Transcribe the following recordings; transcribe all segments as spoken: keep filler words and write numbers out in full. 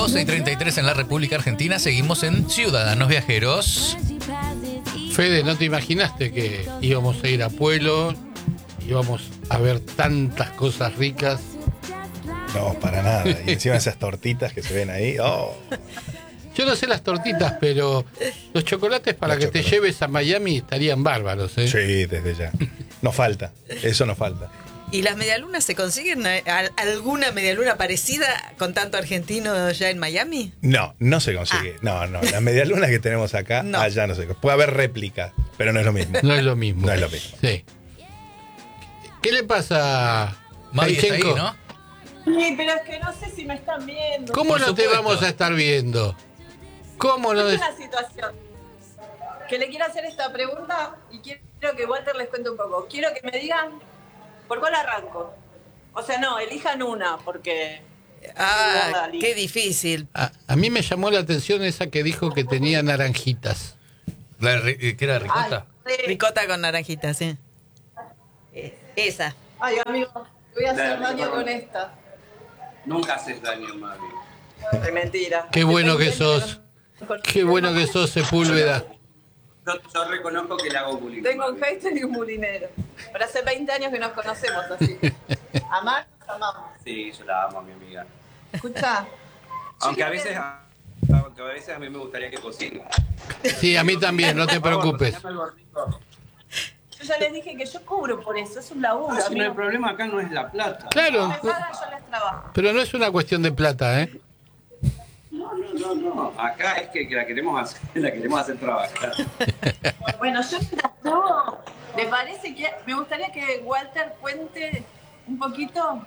doce y treinta y tres en la República Argentina. Seguimos en Ciudadanos Viajeros. Fede, ¿no te imaginaste que íbamos a ir a Pueblo, íbamos a ver tantas cosas ricas? No, para nada. Y encima esas tortitas que se ven ahí. Oh. Yo no sé las tortitas, pero los chocolates para Los que chocolates. te lleves a Miami estarían bárbaros, ¿eh? Sí, desde ya. Nos falta. Eso nos falta. ¿Y las medialunas se consiguen? ¿Al- ¿Alguna medialuna parecida con tanto argentino ya en Miami? No, no se consigue. No, no. Las medialunas que tenemos acá, No. allá no se consigue. Puede haber réplica, pero no es lo mismo. No es lo mismo. No es lo mismo. Sí. ¿Qué le pasa, Mavi está ahí, Taichenko? ¿no? Sí, pero es que no sé si me están viendo. ¿Cómo Por no te supuesto. vamos a estar viendo? ¿Cómo no? Es des- una situación que le quiero hacer esta pregunta y quiero que Walter les cuente un poco. Quiero que me digan por cuál arranco. O sea, no, elijan una, porque... Ah, Dale. qué difícil. A, a mí me llamó la atención esa que dijo que tenía naranjitas. La, ri- ¿Qué era ricota? Ay, sí. Ricota con naranjitas, sí. Eh, Esa. Ay, amigo, te voy a hacer Dale, daño ricota. con esta. Nunca haces daño, mami. Es mentira. Qué bueno Hace que veinte años sos. no conozco. Qué bueno que sos, Sepúlveda. Yo, yo reconozco que le hago bullying. Tengo un mami. hater y un mulinero. Pero hace veinte años que nos conocemos así. Amar, nos amamos. Sí, yo la amo a mi amiga. Escucha. Aunque a veces, aunque a veces a mí me gustaría que cocine. Sí, a mí también, no te preocupes. Por favor, cociname algo rico. Yo ya les dije que yo cubro por eso, es un laburo. Ah, si no, el amigo. problema acá no es la plata. Claro, Me pagan, yo les trabajo. pero no es una cuestión de plata, ¿eh? No, no, no, no. Acá es que, que la queremos hacer, la queremos hacer trabajar. Bueno, yo no. ¿Le parece que me gustaría que Walter cuente un poquito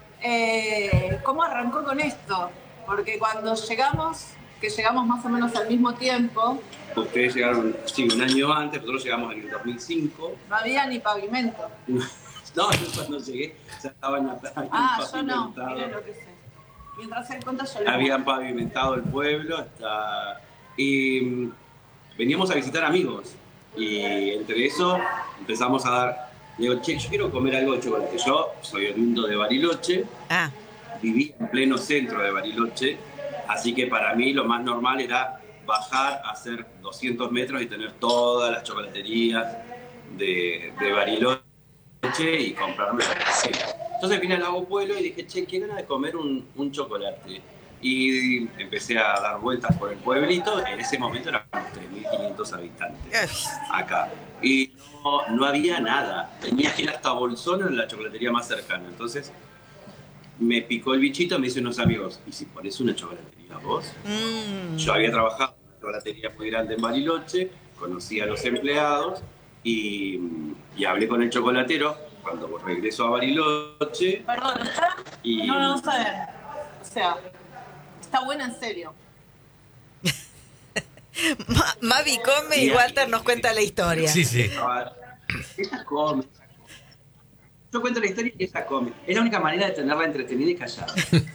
eh, cómo arrancó con esto? Porque cuando llegamos, que llegamos más o menos al mismo tiempo, Ustedes llegaron, sí, un año antes, nosotros llegamos en el dos mil cinco. no había ni pavimento. No, yo cuando llegué ya estaban habían Ah, yo no, pavimentado. miren lo que sé. Mientras él cuenta, yo le Habían pavimentado el pueblo hasta... y mm, veníamos a visitar amigos y entre eso empezamos a dar, digo, che, yo quiero comer algo de chocolate. Yo soy oriundo de Bariloche, Ah, viví en pleno centro de Bariloche, así que para mí lo más normal era bajar, hacer doscientos metros y tener todas las chocolaterías de, de Bariloche y comprarme lo que sea. Entonces vine al Lago Pueblo y dije, che, qué ganas de comer un, un chocolate. Y empecé a dar vueltas por el pueblito. En ese momento éramos tres mil quinientos habitantes acá. Y no, no había nada. Tenía que ir hasta Bolsón en la chocolatería más cercana. Entonces me picó el bichito, me hice unos amigos, ¿y si pones una chocolatería vos? mm. Yo había trabajado en una chocolatería muy grande en Bariloche, conocí a los empleados y, y hablé con el chocolatero cuando regreso a Bariloche. Perdón, ¿está? Y- No, no, no ver. O sea, está buena en serio. Ma- Mavi come y Bien. Walter nos cuenta la historia. Sí, sí. Ah, ella come. Yo cuento la historia y ella come. Es la única manera de tenerla entretenida y callada.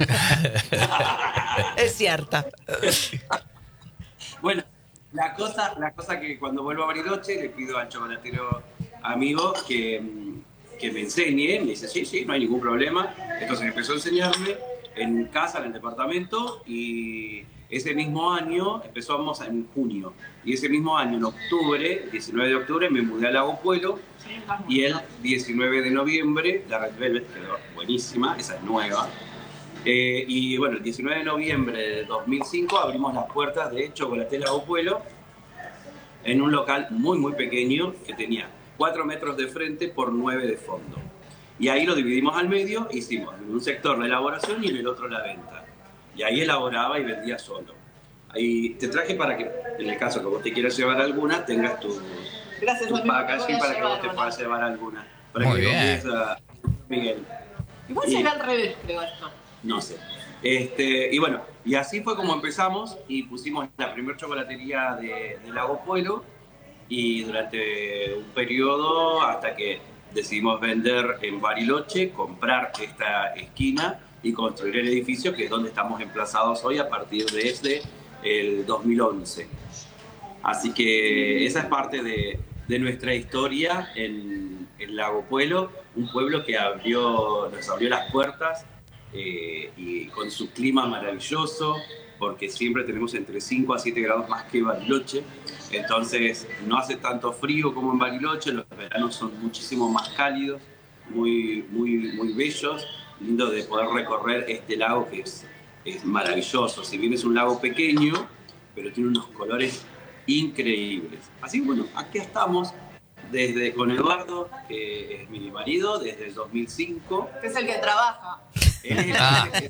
Es cierta. Bueno, la cosa, la cosa que cuando vuelvo a Bariloche le pido al chocolatero amigo que, mm, que me enseñe. Me dice, sí, sí, no hay ningún problema. Entonces empezó a enseñarme en casa, en el departamento, y ese mismo año, empezamos en junio, y ese mismo año, en octubre, diecinueve de octubre, me mudé al Lago Pueblo, y el diecinueve de noviembre, la Red Velvet quedó buenísima, esa es nueva. Eh, y bueno, el diecinueve de noviembre de dos mil cinco abrimos las puertas de Chocolaté Lago Pueblo en un local muy, muy pequeño que tenía cuatro metros de frente por nueve de fondo. Y ahí lo dividimos al medio, hicimos en un sector la elaboración y en el otro la venta. Y ahí elaboraba y vendía solo. Ahí te traje para que, en el caso que vos te quieras llevar alguna, tengas tu, Gracias, tu amigo, te packaging voy a para que vos llevar, te ¿no? puedas llevar alguna. Para Muy que bien. confíes a Miguel. Igual Y- será al revés, creo esto. No sé. Este, y bueno, y así fue como empezamos y pusimos la primer chocolatería de, de Lago Pueblo y durante un periodo hasta que decidimos vender en Bariloche, comprar esta esquina y construir el edificio que es donde estamos emplazados hoy a partir de este, el dos mil once. Así que esa es parte de, de nuestra historia en, en Lago Pueblo, un pueblo que abrió, nos abrió las puertas eh, y con su clima maravilloso, porque siempre tenemos entre cinco a siete grados más que Bariloche. Entonces no hace tanto frío como en Bariloche, los veranos son muchísimo más cálidos, muy, muy, muy bellos, lindo de poder recorrer este lago que es, es maravilloso. Si bien es un lago pequeño, pero tiene unos colores increíbles. Así que bueno, aquí estamos desde, con Eduardo, que es mi marido, desde el dos mil cinco. Que es el que trabaja. Él es el Ah. que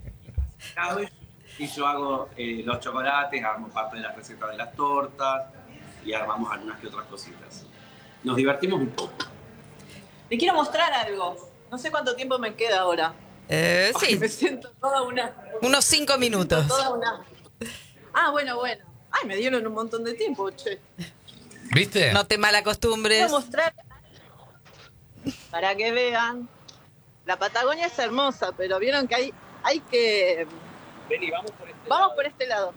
y yo hago eh, los chocolates, hago parte de la receta de las tortas y armamos algunas que otras cositas. Nos divertimos un poco. Le quiero mostrar algo. No sé cuánto tiempo me queda ahora. Eh, Ay, sí, me siento toda una... unos cinco minutos. Toda una... Ah, bueno, bueno. Ay, me dieron un montón de tiempo, che. ¿Viste? No te malacostumbres. Quiero mostrar para que vean. La Patagonia es hermosa, pero vieron que hay, hay que... Vení, vamos por este Vamos por este lado.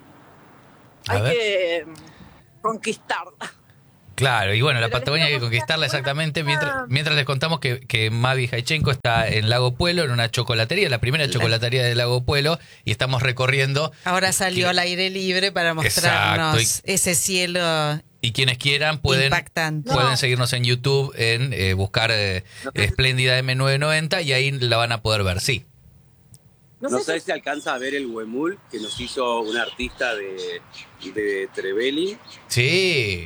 A Hay ver. que conquistarla. Claro, y bueno, la Pero les Patagonia hay que quiero conquistarla mostrar exactamente. una- Mientras, mientras les contamos que, que Mavi Jaichenko está en Lago Puelo, en una chocolatería, la primera chocolatería de Lago Puelo, y estamos recorriendo. Ahora salió al aire libre para mostrarnos Exacto, ese cielo Y quienes quieran pueden, impactante. pueden No. seguirnos en YouTube, en eh, buscar eh, Espléndida eme novecientos noventa y ahí la van a poder ver, sí. No, No sé sé si- si alcanza a ver el huemul que nos hizo un artista de, de Trevelin. Sí,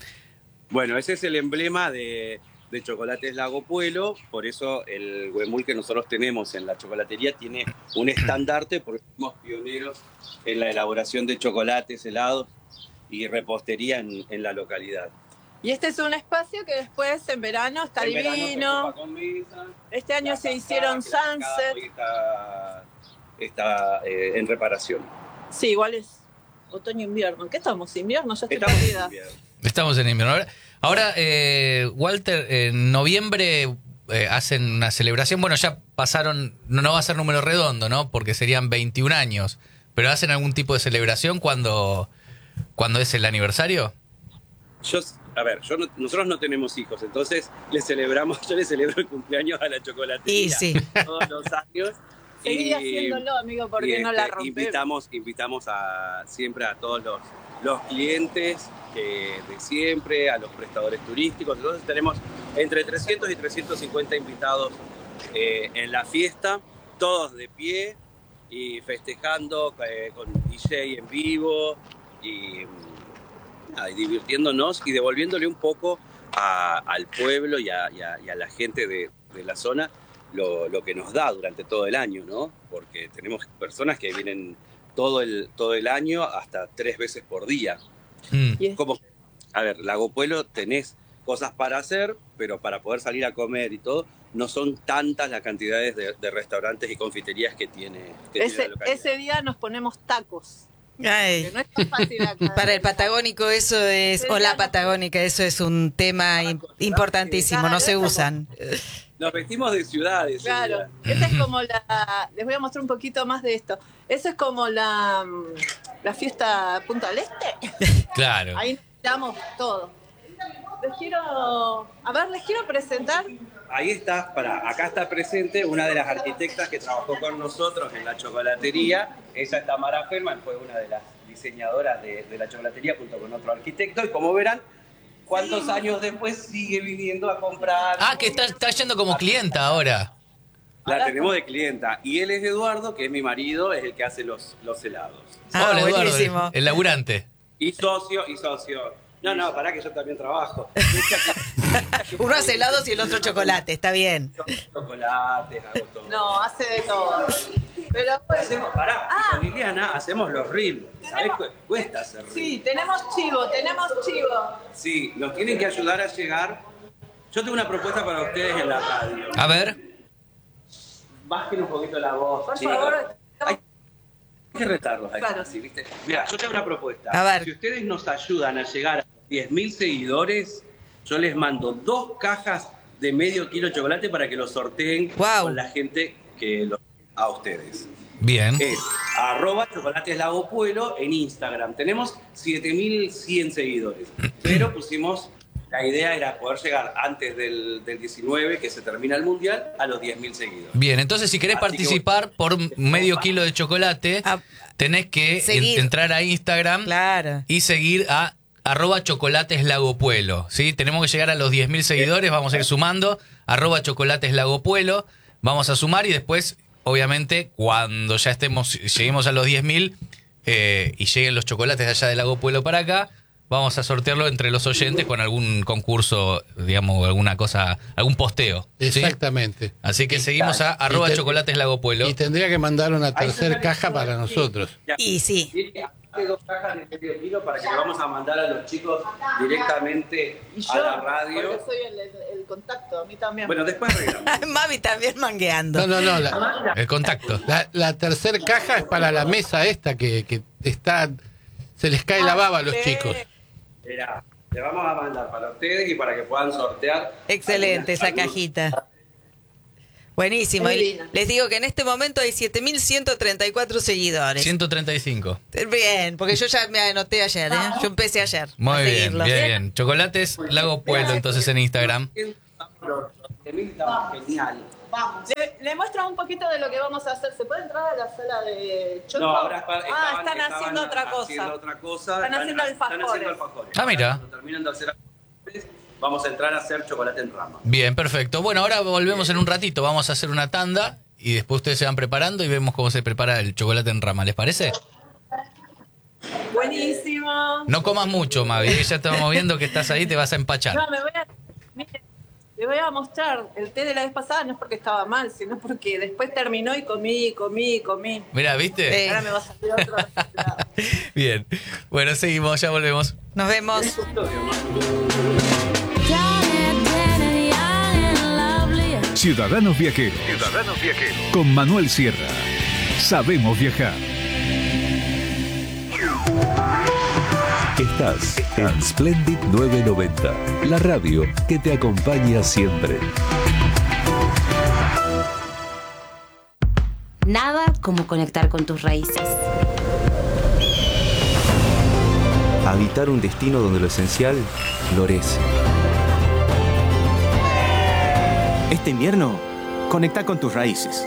Bueno, ese es el emblema de, de Chocolates Lago Puelo, por eso el huemul que nosotros tenemos en la chocolatería tiene un estandarte, porque somos pioneros en la elaboración de chocolates, helados y repostería en, en la localidad. Y este es un espacio que después en verano está En verano se divino. ocupa con mesa, Este año la se cascada, hicieron que la cascada sunset. hoy está, está eh, en reparación. Sí, igual es otoño-invierno. ¿Qué estamos? ¿Invierno? Ya estoy Estamos en perdida. invierno. estamos en invierno. Ahora, ahora eh, Walter, en noviembre eh, hacen una celebración. Bueno, ya pasaron, no, no va a ser número redondo, ¿no? Porque serían veintiún años. Pero hacen algún tipo de celebración cuando, cuando es el aniversario. Yo, a ver, yo no- nosotros no tenemos hijos, entonces le celebramos, yo le celebro el cumpleaños a la chocolatería Y sí. todos los años. Seguí haciéndolo, amigo, porque y, no la este, rompemos. invitamos, invitamos a, siempre a todos los, los clientes que, de siempre, a los prestadores turísticos. Entonces tenemos entre trescientos y trescientos cincuenta invitados eh, en la fiesta, todos de pie y festejando eh, con D J en vivo y, nada, y divirtiéndonos y devolviéndole un poco a- al pueblo y a, y a- y a la gente de, de la zona lo, lo que nos da durante todo el año, ¿no? Porque tenemos personas que vienen todo el, todo el año hasta tres veces por día. Mm. Y es- Como, a ver, Lago Puelo tenés cosas para hacer, pero para poder salir a comer y todo, no son tantas las cantidades de, de restaurantes y confiterías que tiene, que tiene ese, la localidad. ese día nos ponemos tacos. Ay, Que no es tan fácil acá. para el patagónico eso es, o la patagónica, eso es un tema im- importantísimo, no se usan. Nos vestimos de ciudades. Claro, Silvia. esa es como la... Les voy a mostrar un poquito más de esto. Esa es como la, mm, la fiesta Punta del Este. Claro. Ahí damos todo. Les quiero... A ver, les quiero presentar... Ahí está, para, acá está presente una de las arquitectas que trabajó con nosotros en la chocolatería. Ella es Tamara Ferman, fue una de las diseñadoras de, de la chocolatería junto con otro arquitecto. Y como verán, cuántos años después sigue viniendo a comprar. Ah, que está, está yendo como clienta ahora. La tenemos de clienta. Y él es Eduardo, que es mi marido, es el que hace los, los helados. Ah, Hola, Eduardo, buenísimo. el, el laburante. Y socio, y socio. No, no, pará que yo también trabajo. Uno hace helados y el otro chocolate, está bien. Chocolates, hago todo. No, hace de todo. Pero bueno, Hacemos, pará, Ah. con Liliana hacemos los reels. ¿Sabés qué cuesta hacer reels? sí, tenemos chivo, tenemos chivo. Sí, nos tienen que ayudar a llegar. Yo tengo una propuesta para ustedes en la radio. A ver. Bajen un poquito la voz, Por chicos. favor. Hay que retarlos a Claro. así, ¿viste? Mira, yo tengo una propuesta. A ver. Si ustedes nos ayudan a llegar a diez mil seguidores, yo les mando dos cajas de medio kilo de chocolate para que los sorteen Guau. con la gente que los a ustedes. Bien. Es arroba chocolates Lago Puelo en Instagram. Tenemos siete mil cien seguidores, pero pusimos, la idea era poder llegar antes del, del diecinueve, que se termina el Mundial, a los diez mil seguidores. Bien, entonces si querés Así que participar por medio kilo de chocolate, A- tenés que en- Seguir. entrar a Instagram Claro. y seguir a arroba chocolates Lago Puelo, ¿sí? Tenemos que llegar a los diez mil seguidores, vamos a ir sumando, arroba chocolates Lago Puelo, vamos a sumar y después, obviamente, cuando ya estemos, lleguemos a los diez mil eh, y lleguen los chocolates de allá de Lago Puelo para acá, vamos a sortearlo entre los oyentes con algún concurso, digamos, alguna cosa, algún posteo. ¿sí? Exactamente. Así que seguimos a arroba Y te- chocolates Lago Puelo. Y tendría que mandar una tercera caja para nosotros. Y sí. Hay dos cajas de medio kilo para que le vamos a mandar a los chicos directamente Y a yo, la radio. porque soy el, el- el contacto, a mí también. Bueno, después arreglamos. Mami también mangueando. No, no, no. La, El contacto. la, la tercera caja es para la mesa esta que, que está... Se les cae la baba a los chicos. Mirá, le vamos a mandar para ustedes y para que puedan sortear. Excelente esa algunos- cajita. Buenísimo. Muy Y linda. les digo que en este momento hay siete mil ciento treinta y cuatro seguidores. ciento treinta y cinco. Bien, porque yo ya me anoté ayer, ¿eh? Yo empecé ayer. Muy a bien, seguirlos. bien, bien. Chocolates Lago Puelo, entonces en Instagram. Los siete mil estamos genial. Vamos. Le, le muestro un poquito de lo que vamos a hacer. ¿Se puede entrar a la sala de choco? No, ahora estaban, Ah, están estaban haciendo otra cosa. haciendo otra cosa. Están haciendo Están alfajores. haciendo alfajores. Ah, mira. Cuando terminan de hacer alfajores, vamos a entrar a hacer chocolate en rama. Bien, perfecto. Bueno, ahora volvemos en un ratito. Vamos a hacer una tanda y después ustedes se van preparando y vemos cómo se prepara el chocolate en rama. ¿Les parece? Buenísimo. No comas mucho, Mavi. Ya estamos viendo que estás ahí, te vas a empachar. No, me voy a... Mire, le voy a mostrar el té de la vez pasada, no es porque estaba mal, sino porque después terminó y comí, comí, comí. Mira, ¿viste? Sí. Ahora me va a salir otro. Bien. Bueno, seguimos, ya volvemos. Nos vemos. Ciudadanos Viajeros. Ciudadanos Viajeros. Con Manuel Sierra. Sabemos viajar. Estás en Splendid novecientos noventa, la radio que te acompaña siempre. Nada como conectar con tus raíces. Habitar un destino donde lo esencial florece. Este invierno, conecta con tus raíces.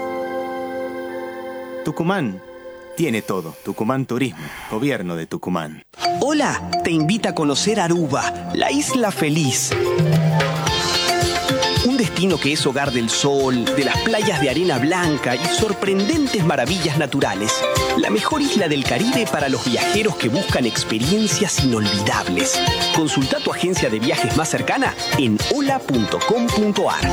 Tucumán tiene todo. Tucumán Turismo, Gobierno de Tucumán. Hola, te invita a conocer Aruba, la isla feliz. Un destino que es hogar del sol, de las playas de arena blanca y sorprendentes maravillas naturales. La mejor isla del Caribe para los viajeros que buscan experiencias inolvidables. Consulta tu agencia de viajes más cercana en hola punto com punto ar.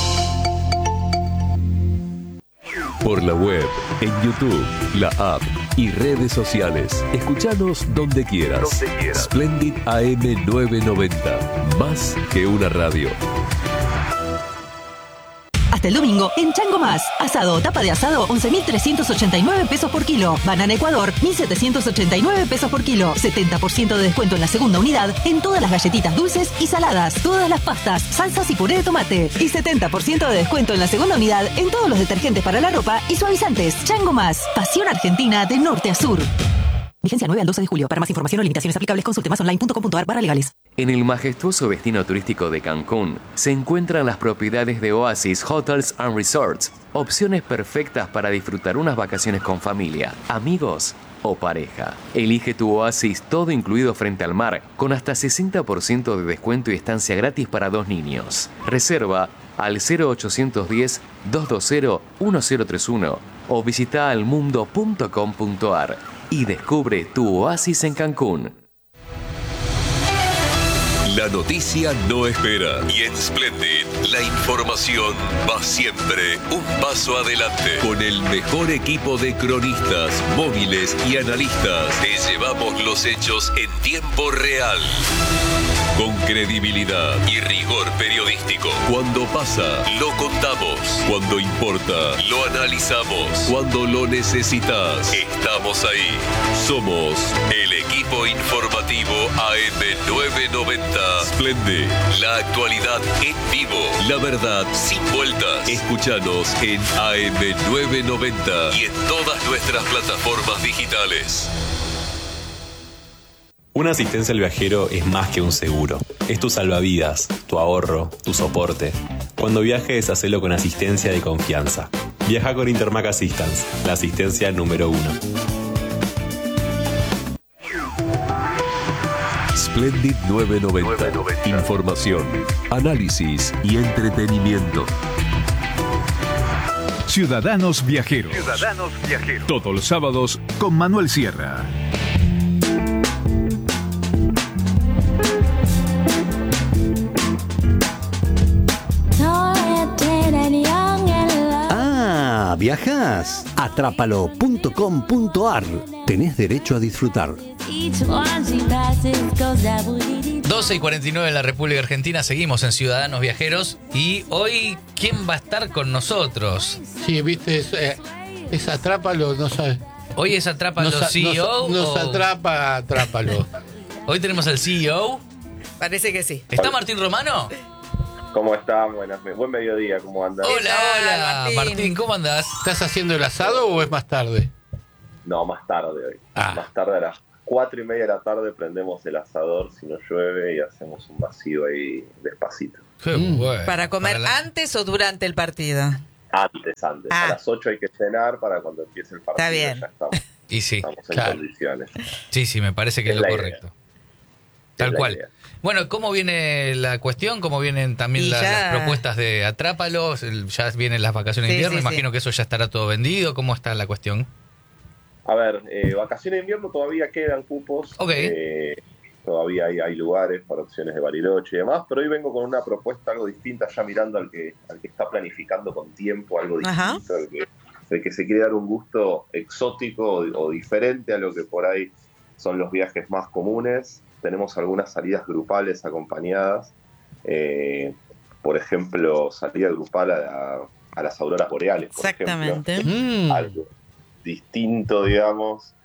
Por la web, en YouTube, la app y redes sociales. Escuchanos donde quieras. Donde quieras. Splendid A M novecientos noventa. Más que una radio. Hasta el domingo, en Chango Más. Asado o tapa de asado, once mil trescientos ochenta y nueve pesos por kilo. Banana Ecuador, mil setecientos ochenta y nueve pesos por kilo. setenta por ciento de descuento en la segunda unidad en todas las galletitas dulces y saladas, todas las pastas, salsas y puré de tomate. Y setenta por ciento de descuento en la segunda unidad en todos los detergentes para la ropa y suavizantes. Chango Más. Pasión argentina de norte a sur. Vigencia nueve al doce de julio. Para más información o limitaciones aplicables, consulte más online punto com punto ar barra legales. En el majestuoso destino turístico de Cancún se encuentran las propiedades de Oasis Hotels and Resorts, opciones perfectas para disfrutar unas vacaciones con familia, amigos o pareja. Elige tu Oasis todo incluido frente al mar, con hasta sesenta por ciento de descuento y estancia gratis para dos niños. Reserva al cero ochocientos diez, doscientos veinte, uno cero tres uno o visita almundo punto com punto ar y descubre tu Oasis en Cancún. La noticia no espera y en Splendid la información va siempre un paso adelante. Con el mejor equipo de cronistas, móviles y analistas te llevamos los hechos en tiempo real. Con credibilidad y rigor periodístico. Cuando pasa, lo contamos. Cuando importa, lo analizamos. Cuando lo necesitas, estamos ahí. Somos el equipo informativo A M novecientos noventa. Splendid, la actualidad en vivo. La verdad sin vueltas. Escúchanos en A M novecientos noventa y en todas nuestras plataformas digitales. Una asistencia al viajero es más que un seguro. Es tu salvavidas, tu ahorro, tu soporte. Cuando viajes, hacelo con asistencia de confianza. Viaja con Intermac Assistance, la asistencia número uno. Splendid novecientos noventa. Información, análisis y entretenimiento. Ciudadanos Viajeros. Ciudadanos Viajeros. Todos los sábados con Manuel Sierra. Ah, ¿viajás? Atrápalo punto com punto ar. Tenés derecho a disfrutar. doce y cuarenta y nueve en la República Argentina, seguimos en Ciudadanos Viajeros y hoy, ¿quién va a estar con nosotros? Sí, viste, es, eh, es Atrápalo, no sabes. Hoy es Atrápalo Nos, C E O. Nos, nos o... atrapa, Atrápalo. Hoy tenemos al C E O. Parece que sí. ¿Está Martín Romano? ¿Cómo están? Buenas, buen mediodía, ¿cómo andan? Hola, hola, Martín. Martín, ¿cómo andás? ¿Estás haciendo el asado o es más tarde? No, más tarde hoy. Ah. Más tarde a las cuatro y media de la tarde prendemos el asador si no llueve y hacemos un vacío ahí despacito. Qué bueno. ¿Para comer Para la... antes o durante el partido? Antes, antes. Ah. A las ocho hay que cenar para cuando empiece el partido. Está bien. Ya estamos, y sí, estamos en claro. condiciones. Sí, sí, me parece que es, Es lo la correcto. idea. Tal Es la cual. idea. Bueno, ¿cómo viene la cuestión? ¿Cómo vienen también la, ya... las propuestas de Atrápalos? El, ya vienen las vacaciones de Sí, invierno, sí, imagino sí. que eso ya estará todo vendido. ¿Cómo está la cuestión? A ver, eh, vacaciones de invierno todavía quedan cupos. Ok. Eh, todavía hay, hay lugares para opciones de Bariloche y demás, pero hoy vengo con una propuesta algo distinta, ya mirando al que, al que está planificando con tiempo algo distinto, al que, al que se quiere dar un gusto exótico o, o diferente a lo que por ahí son los viajes más comunes. Tenemos algunas salidas grupales acompañadas, eh, por ejemplo, salida grupal a, la, a las auroras boreales, por Exactamente. ejemplo. Mm. Algo distinto, digamos,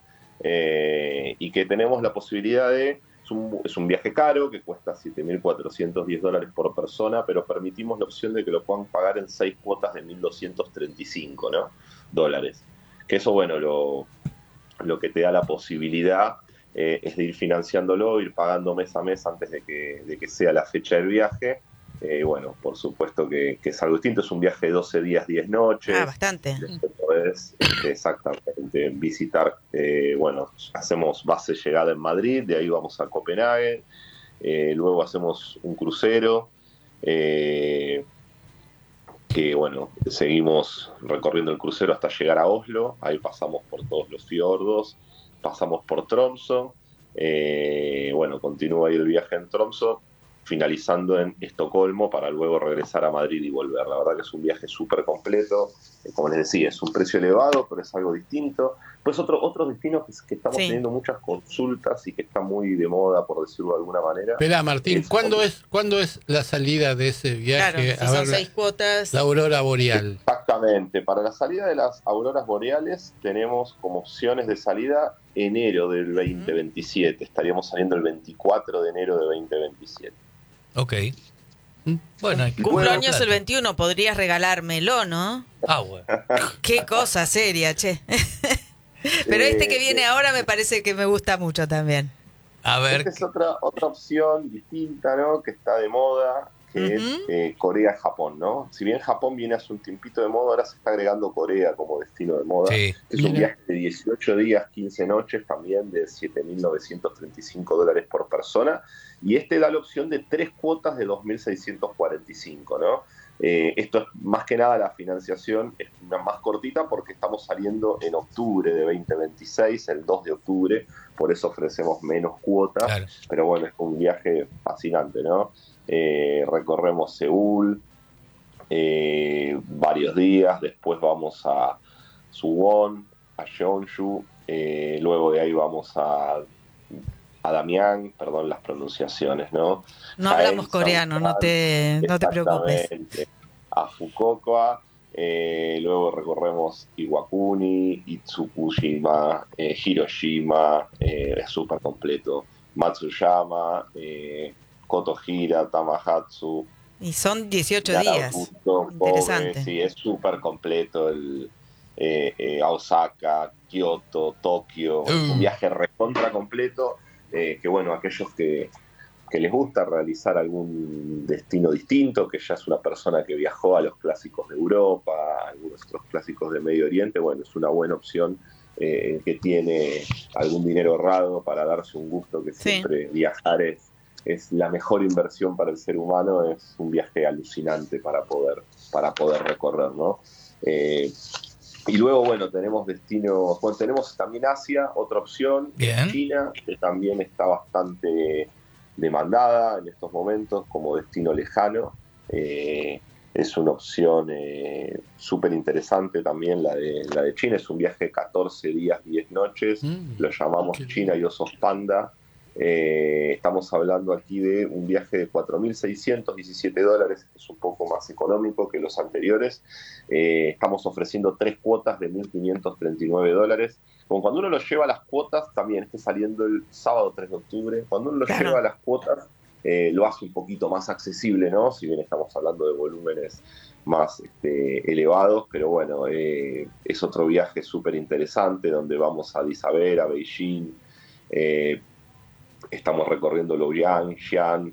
eh, y que tenemos la posibilidad de, es un, es un viaje caro que cuesta siete mil cuatrocientos diez dólares por persona, pero permitimos la opción de que lo puedan pagar en seis cuotas de mil doscientos treinta y cinco, ¿no? dólares. Que eso, bueno, lo, lo que te da la posibilidad eh, es de ir financiándolo, ir pagando mes a mes antes de que, de que sea la fecha del viaje. Eh, bueno, por supuesto que, que es algo distinto, es un viaje de doce días, diez noches. Ah, bastante. Después podés este, exactamente visitar, eh, bueno, hacemos base llegada en Madrid, de ahí vamos a Copenhague, eh, luego hacemos un crucero, eh, que bueno, seguimos recorriendo el crucero hasta llegar a Oslo, ahí pasamos por todos los fiordos, pasamos por Tromsø, eh, bueno, continúa ahí el viaje en Tromsø, finalizando en Estocolmo para luego regresar a Madrid y volver. La verdad que es un viaje súper completo, eh, como les decía, es un precio elevado, pero es algo distinto. Pues otro, otros destinos que, que estamos Sí. teniendo muchas consultas y que está muy de moda, por decirlo de alguna manera. Espera, Martín, Es- ¿cuándo es, ¿cuándo es la salida de ese Claro, viaje? si a son ver la, seis cuotas. la aurora boreal. Exactamente, para la salida de las auroras boreales tenemos como opciones de salida enero del veinte veintisiete, estaríamos saliendo el veinticuatro de enero de veinte veintisiete. Ok. Bueno, hay que- Cumpleaños plata. el veintiuno, podrías regalármelo, ¿no? Ah, bueno. Qué cosa seria, che. Pero este que viene ahora me parece que me gusta mucho también. A ver. Esta es otra, otra opción distinta, ¿no? Que está de moda, que es eh, Corea-Japón, ¿no? Si bien Japón viene hace un tiempito de moda, ahora se está agregando Corea como destino de moda. Sí. Es un Mira. viaje de dieciocho días, quince noches, también de siete mil novecientos treinta y cinco dólares por persona. Y este da la opción de tres cuotas de dos mil seiscientos cuarenta y cinco, ¿no? Eh, esto es más que nada la financiación, es una más cortita porque estamos saliendo en octubre de veinte veintiséis, el dos de octubre, por eso ofrecemos menos cuotas, Claro. pero bueno, es un viaje fascinante, ¿no? Eh, recorremos Seúl eh, varios días, después vamos a Suwon, a Jeonju, eh, luego de ahí vamos a, a Damián, perdón las pronunciaciones, ¿no? No Jaén, hablamos coreano, no te, no te preocupes. Exactamente. A Fukuoka, eh, luego recorremos Iwakuni, Itsukushima, eh, Hiroshima, eh, es súper completo, Matsuyama, eh, Kotohira, Tamahatsu, Y son dieciocho días. Yarakuto, Interesante. Kobe, sí, es súper completo, el, eh, eh, a Osaka, Kioto, Tokio, es un viaje recontra completo, eh, que bueno, aquellos que que les gusta realizar algún destino distinto, que ya es una persona que viajó a los clásicos de Europa, a algunos otros clásicos de Medio Oriente, bueno, es una buena opción eh, que tiene algún dinero ahorrado para darse un gusto, que siempre sí. viajar es, es la mejor inversión para el ser humano, es un viaje alucinante para poder, para poder recorrer, ¿no? Eh, y luego, bueno, tenemos destinos, bueno, tenemos también Asia, otra opción, Bien. China, que también está bastante demandada en estos momentos como destino lejano. Eh, es una opción eh, súper interesante también la de, la de China. Es un viaje de catorce días, diez noches, mm, lo llamamos China y Osos Panda. Eh, estamos hablando aquí de un viaje de cuatro mil seiscientos diecisiete dólares, que es un poco más económico que los anteriores. Eh, estamos ofreciendo tres cuotas de mil quinientos treinta y nueve dólares. Como cuando uno lo lleva a las cuotas, también esté saliendo el sábado tres de octubre, cuando uno lo claro. lleva a las cuotas, eh, lo hace un poquito más accesible, ¿no? Si bien estamos hablando de volúmenes más este, elevados, pero bueno, eh, es otro viaje súper interesante, donde vamos a Addis Abeba, a Beijing, eh, estamos recorriendo Luoyang, Xi'an,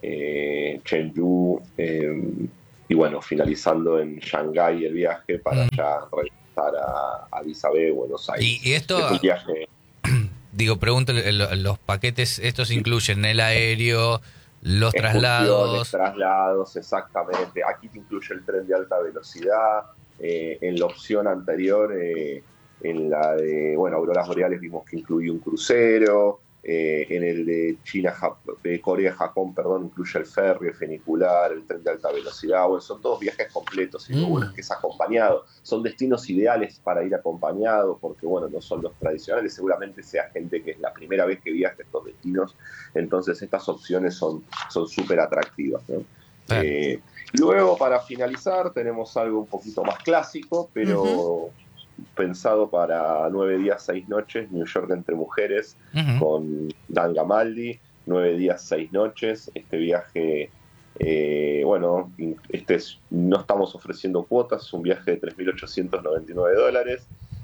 eh, Chengdu, eh, y bueno, finalizando en Shanghái el viaje para mm. ya regresar a, a Addis Abeba, Buenos Aires. Y, y esto, es un viaje... digo, pregunto, los paquetes, estos incluyen el aéreo, los traslados... traslados, exactamente. Aquí te incluye el tren de alta velocidad. Eh, en la opción anterior, eh, en la de, bueno, Auroras Boreales vimos que incluía un crucero. Eh, en el de China, de Corea, Japón, perdón, incluye el ferry, el funicular, el tren de alta velocidad. Bueno, son todos viajes completos y lo bueno es que es acompañado. Son destinos ideales para ir acompañado porque, bueno, no son los tradicionales. Seguramente sea gente que es la primera vez que viaja a estos destinos. Entonces, estas opciones son son súper atractivas, ¿no? Ah. Eh, luego, para finalizar, tenemos algo un poquito más clásico, pero... Uh-huh. pensado para nueve días, seis noches, New York entre mujeres, uh-huh. con Dan Gamaldi, nueve días, seis noches. Este viaje, eh, bueno, este es, no estamos ofreciendo cuotas, es un viaje de tres mil ochocientos noventa y nueve dólares.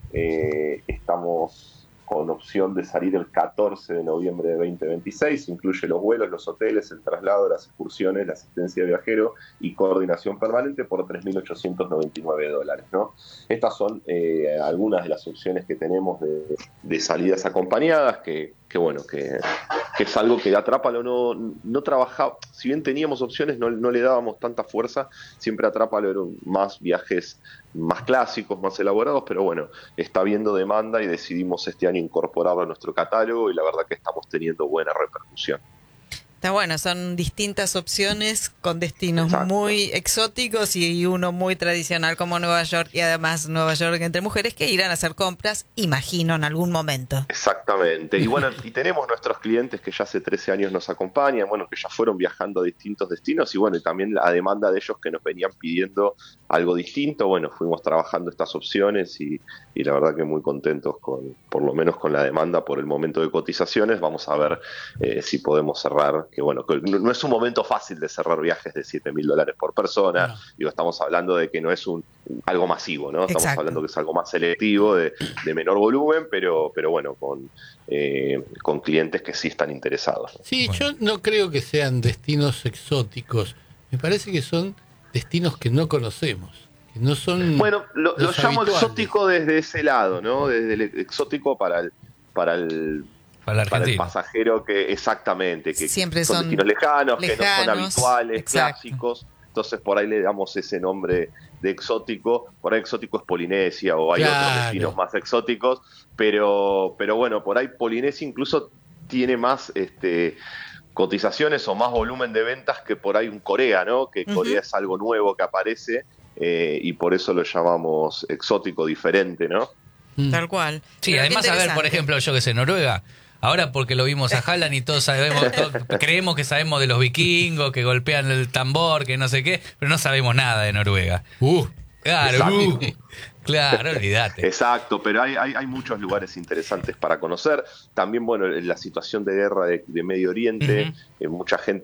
Eh, estamos con opción de salir el catorce de noviembre de veinte veintiséis, incluye los vuelos, los hoteles, el traslado, las excursiones, la asistencia de viajero y coordinación permanente por tres mil ochocientos noventa y nueve dólares, ¿no? Estas son eh, algunas de las opciones que tenemos de, de salidas acompañadas, que, que bueno, que, que es algo que Atrápalo no, no trabajaba, si bien teníamos opciones, no, no le dábamos tanta fuerza, siempre Atrápalo eran más viajes más clásicos, más elaborados, pero bueno, está habiendo demanda y decidimos este año incorporarlo a nuestro catálogo y la verdad que estamos teniendo buena repercusión. Está bueno, son distintas opciones con destinos Exacto. muy exóticos y uno muy tradicional como Nueva York y además Nueva York entre mujeres que irán a hacer compras, imagino, en algún momento. Exactamente. Y bueno, y tenemos nuestros clientes que ya hace trece años nos acompañan, bueno, que ya fueron viajando a distintos destinos y bueno, y también la demanda de ellos que nos venían pidiendo algo distinto, bueno, fuimos trabajando estas opciones y, y la verdad que muy contentos con, por lo menos con la demanda por el momento de cotizaciones. Vamos a ver eh, si podemos cerrar, que bueno, que no es un momento fácil de cerrar viajes de siete mil dólares por persona, no. Digo, estamos hablando de que no es un algo masivo, ¿no? Estamos Exacto. hablando que es algo más selectivo, de, de menor volumen, pero, pero bueno, con, eh, con clientes que sí están interesados. Sí, bueno. Yo no creo que sean destinos exóticos, me parece que son destinos que no conocemos, que no son Bueno, lo, lo llamo habituales. Exótico desde ese lado, ¿no? Desde el exótico para el para el Para, para el pasajero que exactamente, que siempre son, son destinos lejanos, lejanos, que no son habituales, exacto. clásicos, entonces por ahí le damos ese nombre de exótico. Por ahí exótico es Polinesia o hay claro. otros destinos más exóticos, pero, pero bueno, por ahí Polinesia incluso tiene más este cotizaciones o más volumen de ventas que por ahí un Corea, ¿no? Que uh-huh. Corea es algo nuevo que aparece eh, y por eso lo llamamos exótico diferente, ¿no? Tal cual. Sí, Pero además, a ver, por ejemplo, yo que sé, Noruega, ahora porque lo vimos a Haaland y todos sabemos, todos creemos que sabemos de los vikingos, que golpean el tambor, que no sé qué, pero no sabemos nada de Noruega. Uh, claro, uh, claro, olvídate. Exacto, pero hay, hay, hay muchos lugares interesantes para conocer. También, bueno, la situación de guerra de, de Medio Oriente, uh-huh. eh, mucha gente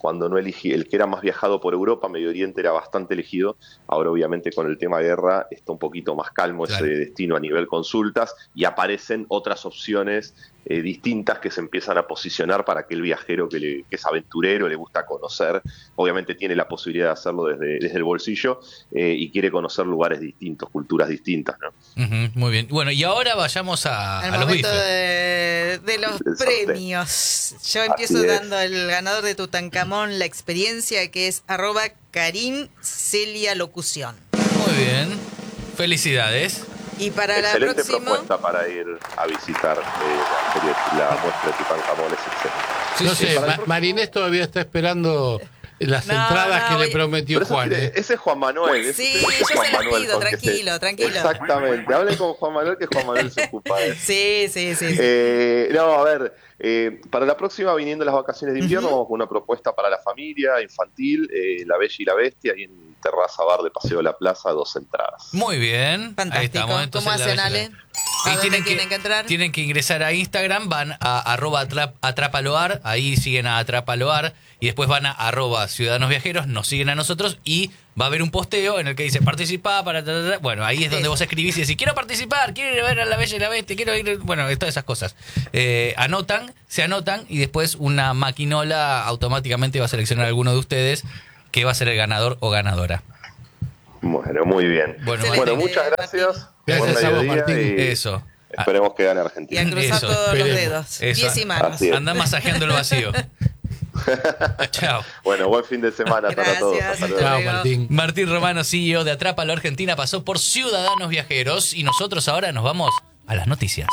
cuando no elegí, el que era más viajado por Europa, Medio Oriente era bastante elegido. Ahora obviamente con el tema guerra está un poquito más calmo claro. ese destino a nivel consultas y aparecen otras opciones eh, distintas que se empiezan a posicionar para aquel viajero que, le, que es aventurero, le gusta conocer, obviamente tiene la posibilidad de hacerlo desde, desde el bolsillo eh, y quiere conocer lugares distintos, culturas distintas, ¿no? Uh-huh, muy bien. Bueno, y ahora vayamos a, al a los momento bifes. De, de los premios. Yo empiezo Así dando es. el ganador de Tutankamón la experiencia, que es arroba Karim Celia Locución. Muy bien. Felicidades. Y para excelente la próxima propuesta para ir a visitar eh, la, la muestra de Tutankamón, es excelente. Sí, no sí, sé, Ma- Marinés todavía está esperando las no, entradas no, que oye, le prometió Juan. Ese, ¿eh? ese es Juan Manuel. Ese, sí, ese yo es Juan se las Manuel pido, con que tranquilo, se... tranquilo. Exactamente, hablen con Juan Manuel, que Juan Manuel se ocupa de eso. Sí, sí, sí. sí. Eh, no, a ver, eh, para la próxima, viniendo las vacaciones de invierno, uh-huh. vamos con una propuesta para la familia infantil, eh, La Bella y la Bestia, ahí en Terraza Bar de Paseo de la Plaza, dos entradas. Muy bien. Fantástico. Ahí estamos. Entonces, ¿Cómo hacen, Ale? ¿A dónde tienen que, que, que entrar? Tienen que ingresar a Instagram, van a arroba atrap, atrapaloar, ahí siguen a Atrapaloar, y después van a arroba Ciudadanos Viajeros, nos siguen a nosotros, y va a haber un posteo en el que dice participá para... Bueno, ahí es donde sí. vos escribís y decís, quiero participar, quiero ir a ver a La Bella y la Bestia, quiero ir... Bueno, todas esas cosas. Eh, anotan, se anotan, y después una maquinola automáticamente va a seleccionar a alguno de ustedes que va a ser el ganador o ganadora. Bueno, muy bien. Bueno, bueno muchas gracias. Gracias a vos, Martín. Eso. Esperemos que gane Argentina. Y a cruzar Eso, todos esperemos. los dedos. Eso. Pies y manos. Anda masajeando el vacío. Chao. Bueno, buen fin de semana para todos. Chao, Martín. Martín Romano, C E O de Atrápalo Argentina, pasó por Ciudadanos Viajeros y nosotros ahora nos vamos a las noticias.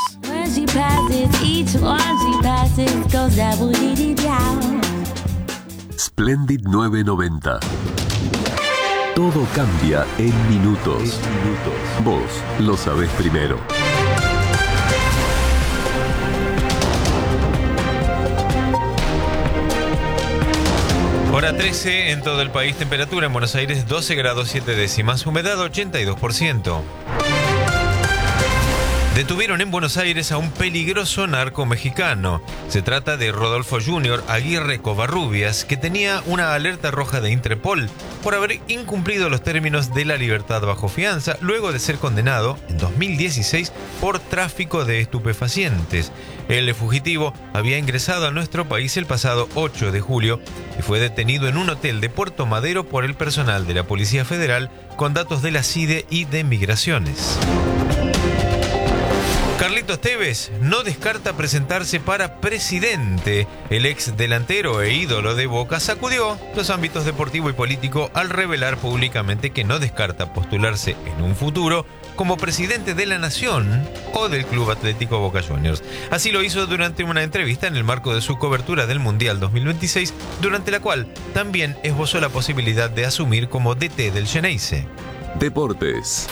Splendid nueve noventa. Todo cambia en minutos. En minutos. Vos lo sabés primero. Hora trece en todo el país, temperatura en Buenos Aires doce grados siete décimas, humedad ochenta y dos por ciento. Detuvieron en Buenos Aires a un peligroso narco mexicano. Se trata de Rodolfo junior Aguirre Covarrubias, que tenía una alerta roja de Interpol por haber incumplido los términos de la libertad bajo fianza, luego de ser condenado en dos mil dieciséis por tráfico de estupefacientes. El fugitivo había ingresado a nuestro país el pasado ocho de julio y fue detenido en un hotel de Puerto Madero por el personal de la Policía Federal con datos de la C I D E y de Migraciones. Carlitos Tevez no descarta presentarse para presidente. El ex delantero e ídolo de Boca sacudió los ámbitos deportivo y político al revelar públicamente que no descarta postularse en un futuro como presidente de la Nación o del Club Atlético Boca Juniors. Así lo hizo durante una entrevista en el marco de su cobertura del Mundial dos mil veintiséis, durante la cual también esbozó la posibilidad de asumir como D T del Xeneize. Deportes.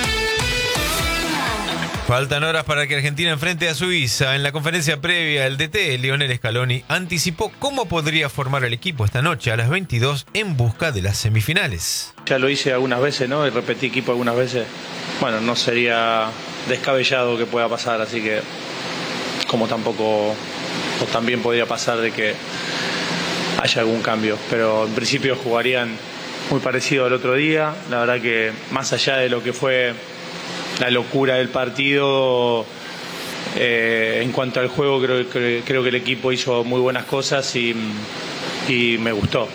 Faltan horas para que Argentina enfrente a Suiza. En la conferencia previa, el D T, Lionel Scaloni, anticipó cómo podría formar el equipo esta noche a las veintidós en busca de las semifinales. Ya lo hice algunas veces, ¿no? Y repetí equipo algunas veces. Bueno, no sería descabellado que pueda pasar, así que como tampoco, o también podría pasar de que haya algún cambio. Pero en principio jugarían muy parecido al otro día. La verdad que más allá de lo que fue la locura del partido, eh, en cuanto al juego creo, creo, creo que el equipo hizo muy buenas cosas y, y me gustó.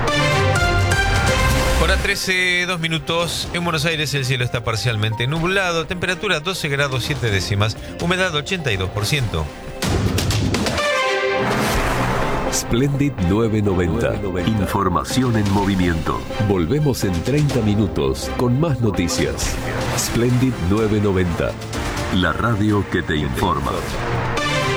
Hora trece, dos minutos. En Buenos Aires el cielo está parcialmente nublado, temperatura doce grados siete décimas, humedad ochenta y dos por ciento. Splendid nueve noventa. Información en movimiento. Volvemos en treinta minutos con más noticias. Splendid nueve noventa. La radio que te informa.